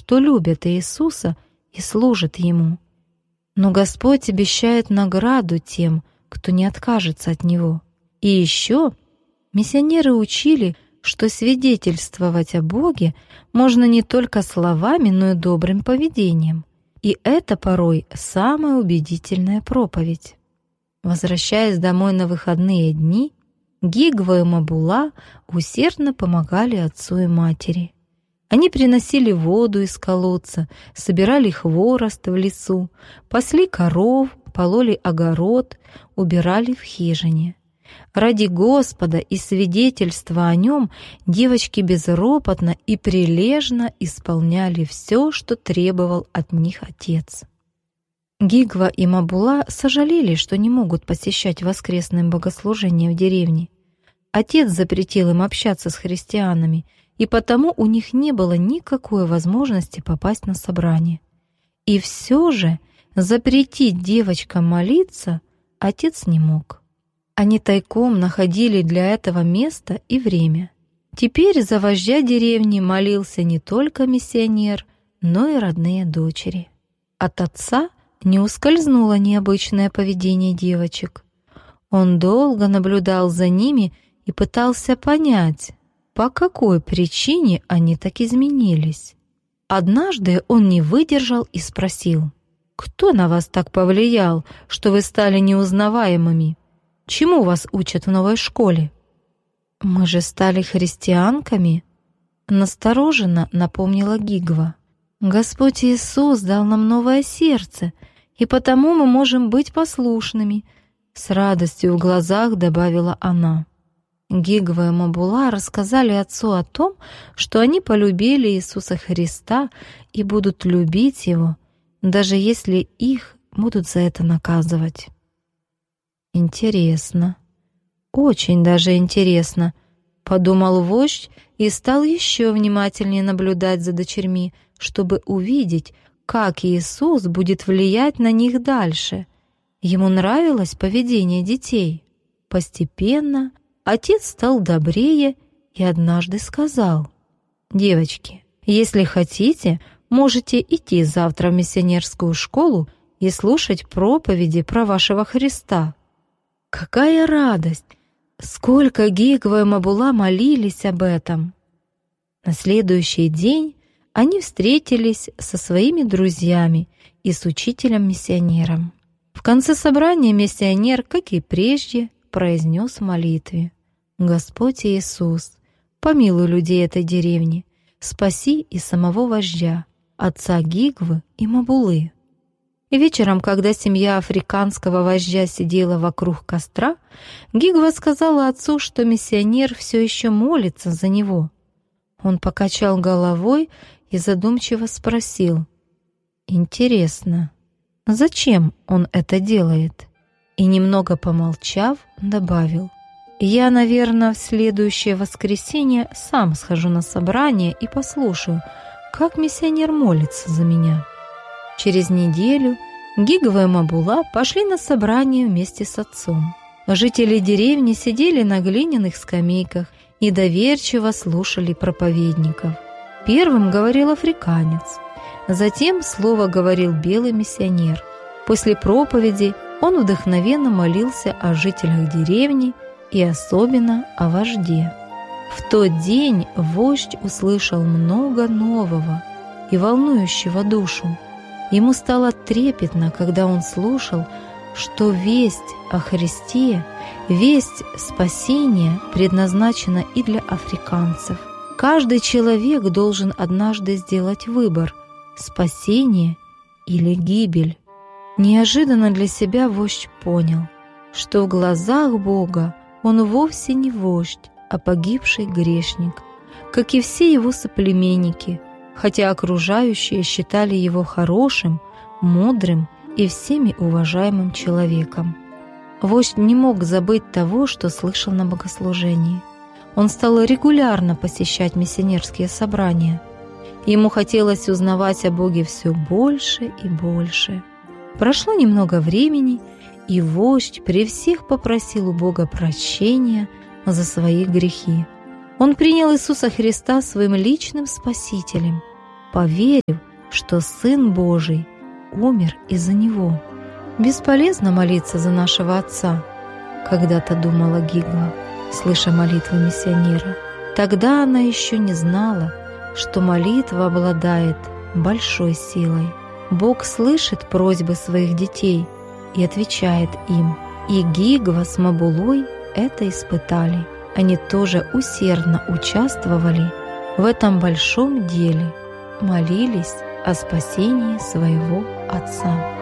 что любят Иисуса и служат Ему. Но Господь обещает награду тем, кто не откажется от Него. И еще миссионеры учили, что свидетельствовать о Боге можно не только словами, но и добрым поведением. И это порой самая убедительная проповедь. Возвращаясь домой на выходные дни, Гигва и Мабула усердно помогали отцу и матери. Они приносили воду из колодца, собирали хворост в лесу, пасли коров, пололи огород, убирали в хижине. Ради Господа и свидетельства о Нем девочки безропотно и прилежно исполняли все, что требовал от них отец. Гигва и Мабула сожалели, что не могут посещать воскресные богослужения в деревне. Отец запретил им общаться с христианами, и потому у них не было никакой возможности попасть на собрание. И все же запретить девочкам молиться отец не мог. Они тайком находили для этого место и время. Теперь за вождя деревни молился не только миссионер, но и родные дочери. От отца не ускользнуло необычное поведение девочек. Он долго наблюдал за ними и пытался понять, по какой причине они так изменились. Однажды он не выдержал и спросил: «Кто на вас так повлиял, что вы стали неузнаваемыми? Чему вас учат в новой школе?» «Мы же стали христианками», — настороженно напомнила Гигва. «Господь Иисус дал нам новое сердце, и потому мы можем быть послушными», — с радостью в глазах добавила она. Гигва и Мабула рассказали отцу о том, что они полюбили Иисуса Христа и будут любить Его, даже если их будут за это наказывать. «Интересно, очень даже интересно», — подумал вождь и стал еще внимательнее наблюдать за дочерьми, чтобы увидеть, как Иисус будет влиять на них дальше. Ему нравилось поведение детей. Постепенно отец стал добрее и однажды сказал: «Девочки, если хотите, можете идти завтра в миссионерскую школу и слушать проповеди про вашего Христа». Какая радость! Сколько Гигва и Мабула молились об этом! На следующий день они встретились со своими друзьями и с учителем-миссионером. В конце собрания миссионер, как и прежде, произнес в молитве: «Господь Иисус, помилуй людей этой деревни, спаси и самого вождя, отца Гигвы и Мабулы». И вечером, когда семья африканского вождя сидела вокруг костра, Гигва сказала отцу, что миссионер все еще молится за него. Он покачал головой и задумчиво спросил: «Интересно, зачем он это делает?» И немного помолчав, добавил: «Я, наверное, в следующее воскресенье сам схожу на собрание и послушаю, как миссионер молится за меня». Через неделю Гигва и Мабула пошли на собрание вместе с отцом. Жители деревни сидели на глиняных скамейках и доверчиво слушали проповедников. Первым говорил африканец, затем слово говорил белый миссионер. После проповеди он вдохновенно молился о жителях деревни и особенно о вожде. В тот день вождь услышал много нового и волнующего душу. Ему стало трепетно, когда он слушал, что весть о Христе, весть спасения предназначена и для африканцев. Каждый человек должен однажды сделать выбор – спасение или гибель. Неожиданно для себя вождь понял, что в глазах Бога он вовсе не вождь, а погибший грешник, как и все его соплеменники, хотя окружающие считали его хорошим, мудрым и всеми уважаемым человеком. Вождь не мог забыть того, что слышал на богослужении. Он стал регулярно посещать миссионерские собрания. Ему хотелось узнавать о Боге все больше и больше. Прошло немного времени, и вождь при всех попросил у Бога прощения за свои грехи. Он принял Иисуса Христа своим личным Спасителем. поверив, что Сын Божий умер из-за него. «Бесполезно молиться за нашего отца», — когда-то думала Гигла, слыша молитвы миссионера. Тогда она еще не знала, что молитва обладает большой силой. Бог слышит просьбы своих детей и отвечает им. И Гигва с Мабулой это испытали. Они тоже усердно участвовали в этом большом деле, молились о спасении своего отца.